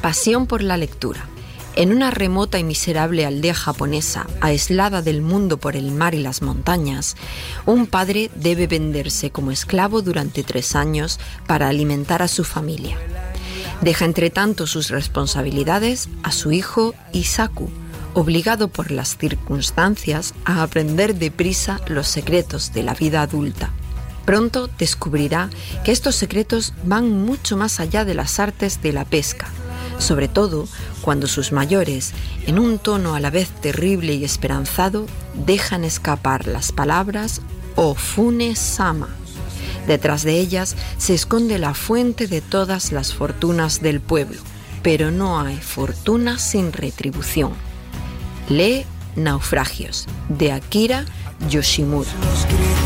Pasión por la lectura. En una remota y miserable aldea japonesa, aislada del mundo por el mar y las montañas, un padre debe venderse como esclavo durante 3 años para alimentar a su familia. Deja entre tanto sus responsabilidades a su hijo Isaku, obligado por las circunstancias a aprender deprisa los secretos de la vida adulta. Pronto descubrirá que estos secretos van mucho más allá de las artes de la pesca, sobre todo cuando sus mayores, en un tono a la vez terrible y esperanzado, dejan escapar las palabras Ofune-sama. Detrás de ellas se esconde la fuente de todas las fortunas del pueblo, pero no hay fortuna sin retribución. Lee Naufragios, de Akira Yoshimura.